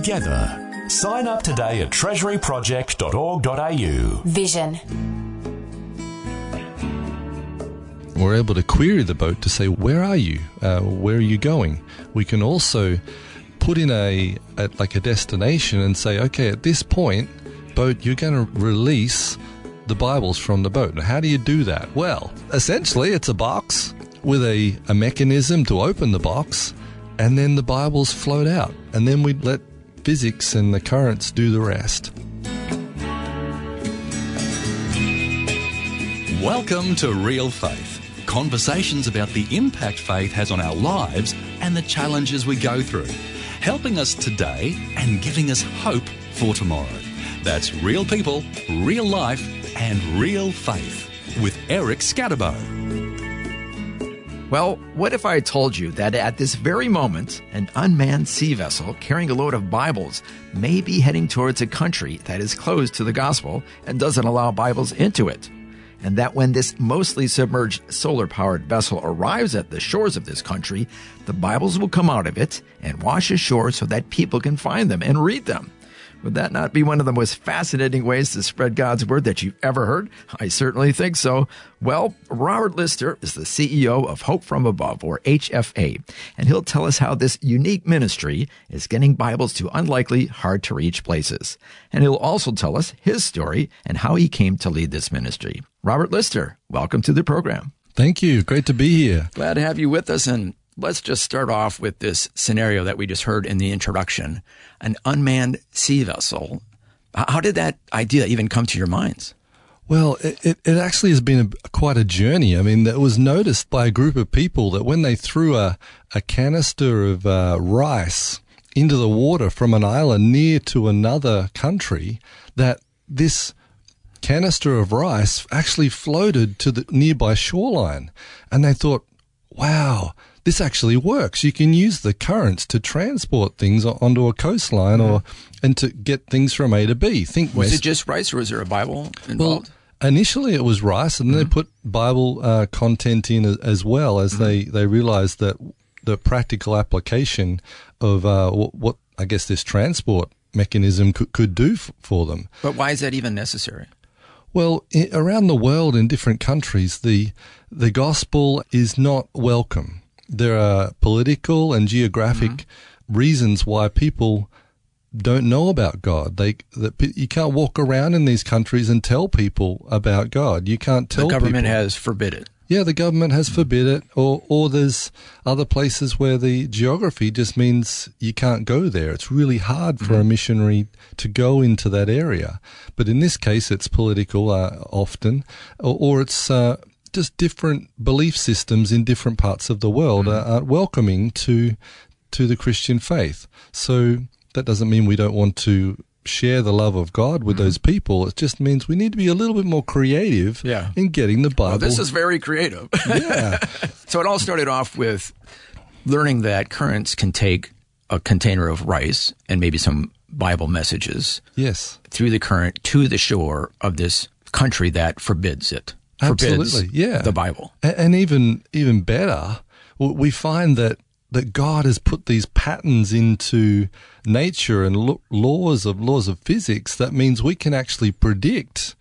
together. Sign up today at treasuryproject.org.au. Vision. We're able to query the boat to say, where are you? Where are you going? We can also put in a destination and say, okay, at this point, boat, you're going to release the Bibles from the boat. Now, how do you do that? Well, essentially, it's a box with a mechanism to open the box, and then the Bibles float out. And then we let physics and the currents do the rest. Welcome to Real Faith. Conversations about the impact faith has on our lives and the challenges we go through, helping us today and giving us hope for tomorrow. That's real people, real life, and real faith with Eric Scatterbo. Well, what if I told you that at this very moment, an unmanned sea vessel carrying a load of Bibles may be heading towards a country that is closed to the gospel and doesn't allow Bibles into it? And that when this mostly submerged solar-powered vessel arrives at the shores of this country, the Bibles will come out of it and wash ashore so that people can find them and read them. Would that not be one of the most fascinating ways to spread God's word that you've ever heard? I certainly think so. Well, Robert Lister is the CEO of Hope from Above, or HFA, and he'll tell us how this unique ministry is getting Bibles to unlikely, hard-to-reach places. And he'll also tell us his story and how he came to lead this ministry. Robert Lister, welcome to the program. Thank you. Great to be here. Glad to have you with us, and let's just start off with this scenario that we just heard in the introduction, an unmanned sea vessel. How did that idea even come to your minds? Well, it actually has been quite a journey. I mean, it was noticed by a group of people that when they threw a canister of rice into the water from an island near to another country, that this canister of rice actually floated to the nearby shoreline. And they thought, wow, this actually works. You can use the currents to transport things onto a coastline and to get things from A to B. Was it just rice, or was there a Bible involved? Well, initially it was rice, and then they put Bible content in as well, as they realized that the practical application of what I guess this transport mechanism could do for them. But why is that even necessary? Well, around the world in different countries, the gospel is not welcome. There are political and geographic reasons why people don't know about God. You can't walk around in these countries and tell people about God. You can't tell people. The government has forbid it. Yeah, the government has forbid it, or there's other places where the geography just means you can't go there. It's really hard for a missionary to go into that area. But in this case, it's political often, or it's just different belief systems in different parts of the world aren't welcoming to the Christian faith. So that doesn't mean we don't want to share the love of God with those people. It just means we need to be a little bit more creative in getting the Bible. Well, this is very creative. Yeah. So it all started off with learning that currents can take a container of rice and maybe some Bible messages through the current to the shore of this country that forbids it. Absolutely, the Bible. And even better, we find that God has put these patterns into nature and laws of physics. That means we can actually predict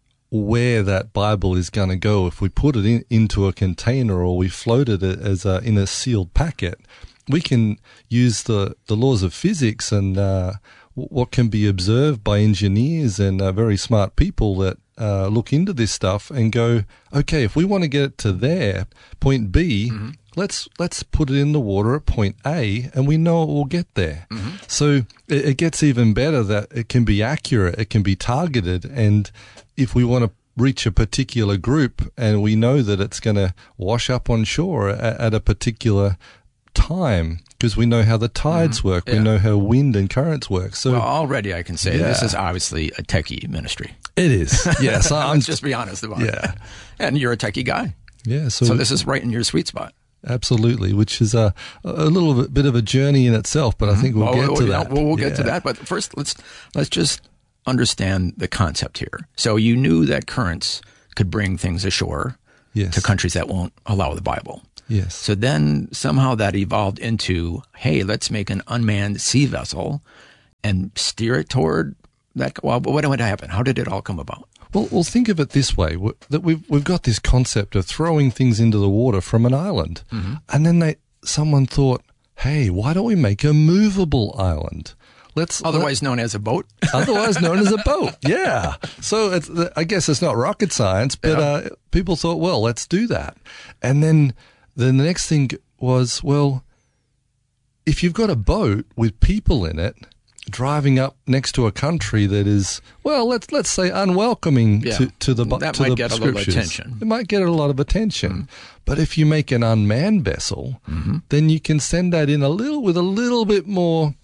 where that Bible is going to go if we put it into a container or we float it as in a sealed packet. We can use the laws of physics and what can be observed by engineers and very smart people that look into this stuff and go, okay, if we want to get it to there, point B, let's put it in the water at point A, and we know it will get there. So it gets even better that it can be accurate, it can be targeted, and if we want to reach a particular group and we know that it's going to wash up on shore at a particular time, because we know how the tides work, we know how wind and currents work. So already I can say this is obviously a techie ministry. It is, yes. Let's just be honest about it. And you're a techie guy. Yeah. So this is right in your sweet spot. Absolutely, which is a little bit of a journey in itself, but I think we'll get to that. We'll get to that, but first let's just understand the concept here. So you knew that currents could bring things ashore to countries that won't allow the Bible. Yes. So then somehow that evolved into, hey, let's make an unmanned sea vessel and steer it toward that? Well, what would happen? How did it all come about? Well, think of it this way: that we've got this concept of throwing things into the water from an island, and then someone thought, "Hey, why don't we make a movable island? Otherwise known as a boat." Otherwise known as a boat, yeah. So I guess it's not rocket science, but people thought, well, let's do that. And then the next thing was, well, if you've got a boat with people in it, driving up next to a country that is, well, let's say unwelcoming to the that might get a little attention. It might get a lot of attention. But if you make an unmanned vessel, then you can send that in with a little bit more.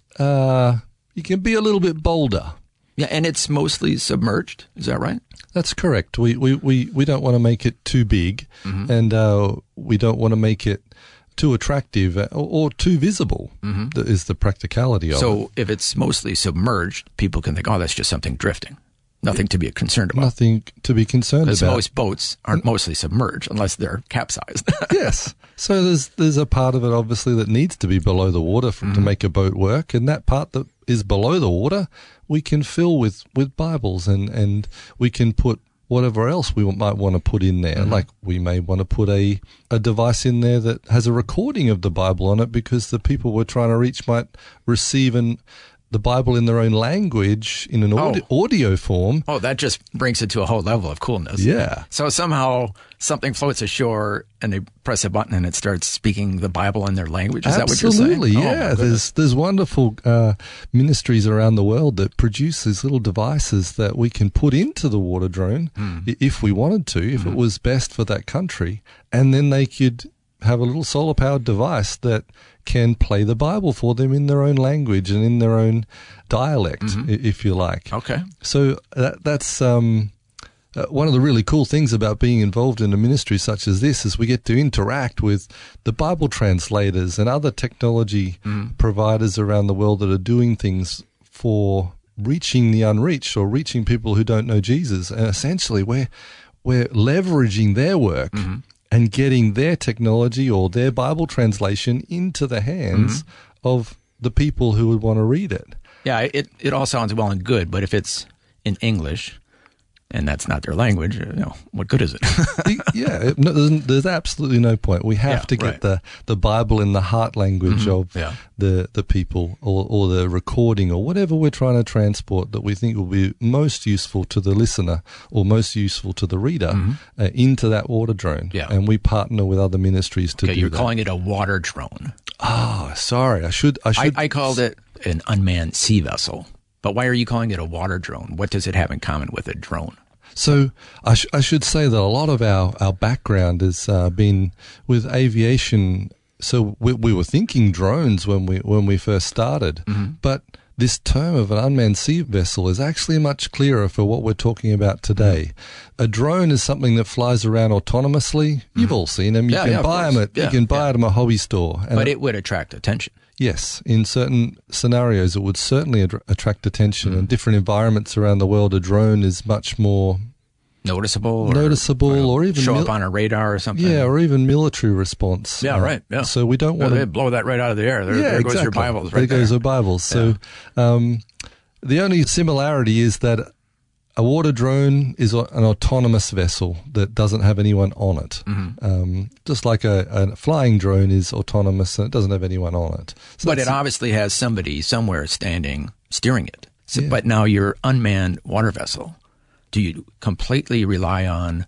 You can be a little bit bolder. Yeah, and it's mostly submerged. Is that right? That's correct. We don't want to make it too big, and we don't want to make it too attractive or too visible. That is the practicality of it. So if it's mostly submerged, people can think, oh, that's just something drifting. Nothing to be concerned about. Nothing to be concerned about. Because most boats aren't mostly submerged unless they're capsized. Yes. So there's a part of it, obviously, that needs to be below the water to make a boat work. And that part that is below the water, we can fill with Bibles and we can put whatever else we might want to put in there. Like we may want to put a device in there that has a recording of the Bible on it because the people we're trying to reach might receive the Bible in their own language in an audio form. Oh, that just brings it to a whole level of coolness. Yeah. So somehow something floats ashore and they press a button and it starts speaking the Bible in their language. Is that what you're saying? Absolutely, yeah. There's wonderful ministries around the world that produce these little devices that we can put into the water drone if we wanted to, if it was best for that country. And then they could have a little solar-powered device that can play the Bible for them in their own language and in their own dialect, if you like. Okay. So that's one of the really cool things about being involved in a ministry such as this is we get to interact with the Bible translators and other technology providers around the world that are doing things for reaching the unreached or reaching people who don't know Jesus. And essentially we're leveraging their work and getting their technology or their Bible translation into the hands of the people who would want to read it. Yeah, it all sounds well and good, but if it's in English and that's not their language, what good is it? Yeah, there's absolutely no point. We have to get the Bible in the heart language of the people or the recording or whatever we're trying to transport that we think will be most useful to the listener or most useful to the reader into that water drone. Yeah. And we partner with other ministries to do that. You're calling it a water drone. Oh, sorry. I called it an unmanned sea vessel. But why are you calling it a water drone? What does it have in common with a drone? So I should say that a lot of our background has been with aviation. So we were thinking drones when we first started, but this term of an unmanned sea vessel is actually much clearer for what we're talking about today. A drone is something that flies around autonomously. You've all seen them. You can buy them at a hobby store. But it would attract attention. Yes, in certain scenarios, it would certainly attract attention. In different environments around the world, a drone is much more noticeable, or even show up on a radar or something. Yeah, or even military response. Yeah, right. Yeah. So we don't want to blow that right out of the air. There goes your Bibles. Right there goes your Bibles. So the only similarity is that a water drone is an autonomous vessel that doesn't have anyone on it. Just like a flying drone is autonomous and it doesn't have anyone on it. So but it obviously has somebody somewhere steering it. So, but now your unmanned water vessel, do you completely rely on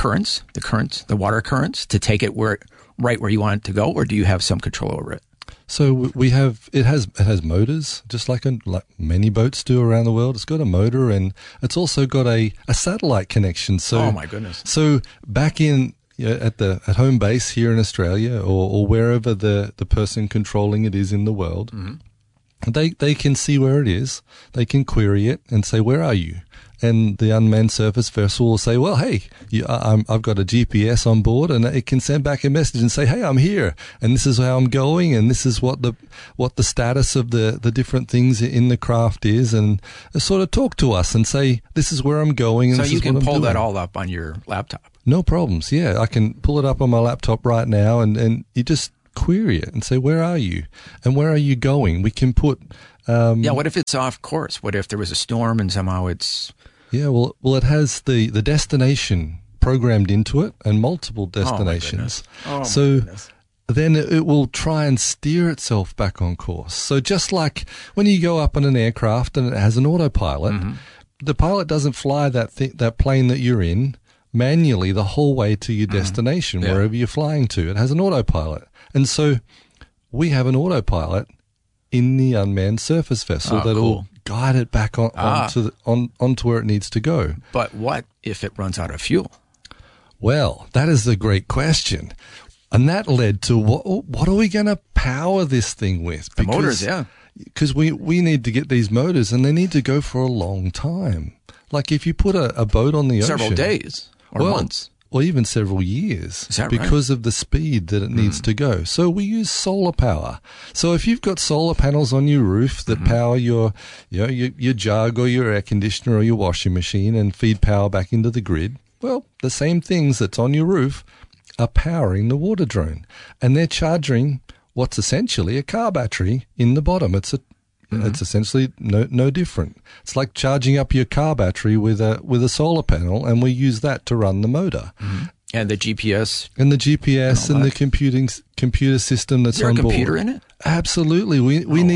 the water currents, to take it right where you want it to go, or do you have some control over it? So it has motors, just like many boats do around the world. It's got a motor and it's also got a satellite connection. So, oh my goodness! So back at home base here in Australia or wherever the person controlling it is in the world, they can see where it is. They can query it and say, "Where are you?" And the unmanned surface vessel will say, well, hey, I've got a GPS on board, and it can send back a message and say, hey, I'm here, and this is how I'm going, and this is what the status of the different things in the craft is, and sort of talk to us and say, this is where I'm going, and so this you is what I'm can pull doing. that all up on your laptop. No problems. Yeah, I can pull it up on my laptop right now, and you just query it and say, where are you? And where are you going? We can put What if it's off course? What if there was a storm and somehow it's... Yeah, well, it has the destination programmed into it and multiple destinations. Oh, my goodness. Then it will try and steer itself back on course. So just like when you go up on an aircraft and it has an autopilot, the pilot doesn't fly that plane that you're in manually the whole way to your destination, wherever you're flying to. It has an autopilot. And so we have an autopilot in the unmanned surface vessel that will guide it back onto where it needs to go. But what if it runs out of fuel? Well, that is a great question. And that led to what are we going to power this thing with? The motors, yeah. Because we need to get these motors, and they need to go for a long time. Like if you put a boat on the ocean... Several days or months. Or even several years. Is that because of the speed that it needs to go. So we use solar power. So if you've got solar panels on your roof that power your jug or your air conditioner or your washing machine and feed power back into the grid, well, the same things that's on your roof are powering the water drone, and they're charging what's essentially a car battery in the bottom. It's essentially no different. It's like charging up your car battery with a solar panel, and we use that to run the motor. And the GPS. And the GPS and the computer system that's on board. Is there a computer in it? Absolutely. We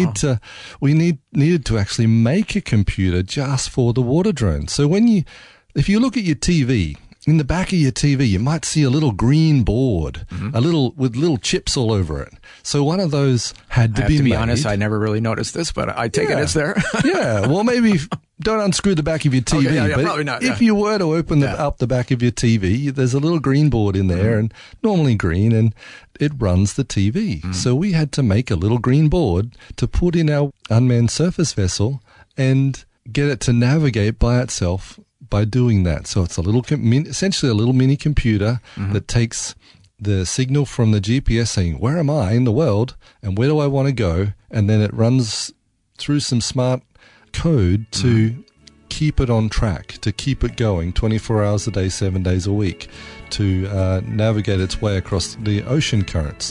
needed to actually make a computer just for the water drone. So if you look at your TV, in the back of your TV, you might see a little green board, with little chips all over it. So one of those had to be made. To be honest, I never really noticed this, but I take it it's there. Yeah. Well, maybe don't unscrew the back of your TV. Okay, but probably not. If you were to open up the back of your TV, there's a little green board in there, and normally green, and it runs the TV. So we had to make a little green board to put in our unmanned surface vessel and get it to navigate by itself by doing that. So it's essentially a little mini computer that takes the signal from the GPS saying, where am I in the world and where do I want to go? And then it runs through some smart code to keep it on track, to keep it going 24 hours a day, 7 days a week, to navigate its way across the ocean currents.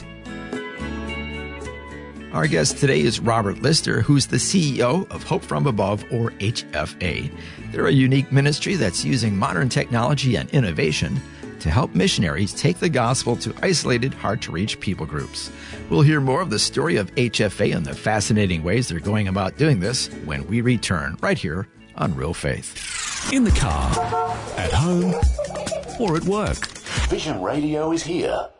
Our guest today is Robert Lister, who's the CEO of Hope From Above, or HFA. They're a unique ministry that's using modern technology and innovation to help missionaries take the gospel to isolated, hard-to-reach people groups. We'll hear more of the story of HFA and the fascinating ways they're going about doing this when we return, right here on Real Faith. In the car, at home, or at work. Vision Radio is here.